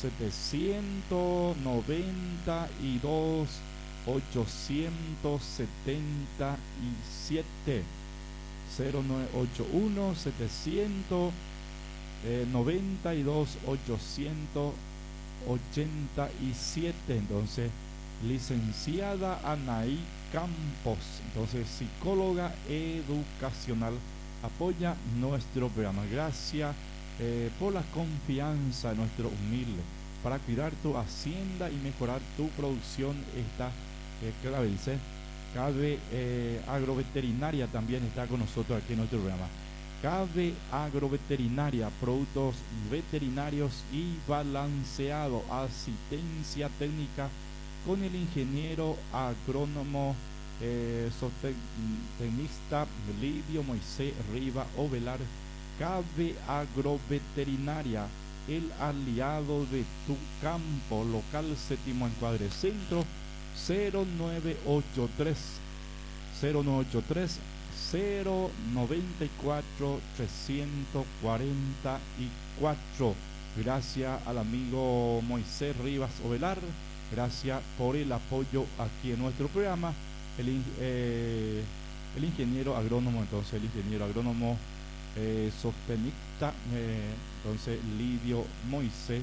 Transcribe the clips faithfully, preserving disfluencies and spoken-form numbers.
setecientos noventa y dos ochocientos setenta y siete. Cero nueve ocho uno setecientos noventa y dos ochocientos ochenta y siete. Entonces, licenciada Anaí Campos, entonces psicóloga educacional, apoya nuestro programa. Gracias eh, por la confianza en nuestro humilde para cuidar tu hacienda y mejorar tu producción. Esta eh, clave dice Cabe eh, Agroveterinaria también está con nosotros aquí en nuestro programa. Cabe Agroveterinaria, productos veterinarios y balanceado, asistencia técnica con el ingeniero agrónomo eh, zootecnista Lidio Moisés Riva Ovelar. Cabe Agroveterinaria, el aliado de tu campo, local séptimo encuadre centro, cero nueve ocho tres cero nueve ocho tres cero noventa y cuatro trescientos cuarenta y cuatro. Gracias al amigo Moisés Rivas Ovelar, gracias por el apoyo aquí en nuestro programa. El, eh, el ingeniero agrónomo, entonces el ingeniero agrónomo eh, sostenista, eh, entonces Lidio Moisés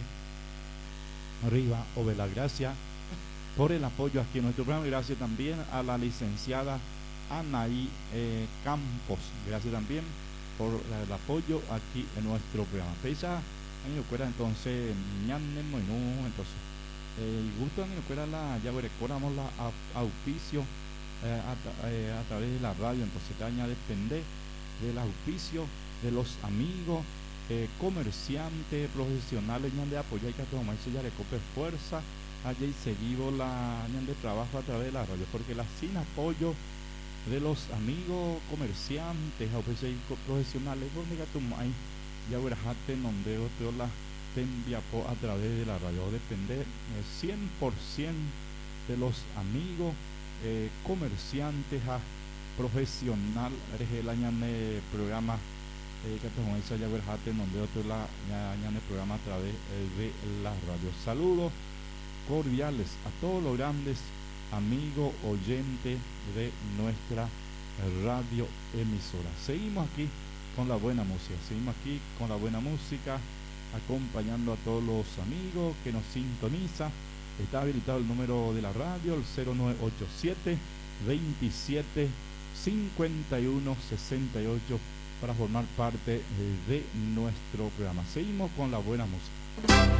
Rivas Ovelar, gracias por el apoyo aquí en nuestro programa. Gracias también a la licenciada Anaí eh, Campos, gracias también por el apoyo aquí en nuestro programa. Pesa año recuerda entonces ñanne menú, entonces el gusto año recuerda la ya recordamos la auspicio eh, a, eh, a través de la radio, entonces daña depende del auspicio de los amigos eh, comerciantes profesionales ñan de apoyo y que tomar eso ya le cope fuerza allá y seguido la ñan de trabajo a través de la radio, porque la sin apoyo de los amigos comerciantes o profesionales donde gatumay ya verajate nondeo la te enviapo a través de la radio. Depende eh, cien por ciento de los amigos eh, comerciantes a profesional el añane programa eh, que te ya verajate nondeo la añane programa a través eh, de la radio. Saludos cordiales a todos los grandes amigo oyente de nuestra radio emisora. Seguimos aquí con la buena música, seguimos aquí con la buena música, acompañando a todos los amigos que nos sintonizan. Está habilitado el número de la radio, el cero nueve ocho siete veintisiete cincuenta y uno sesenta y ocho, para formar parte de nuestro programa. Seguimos con la buena música.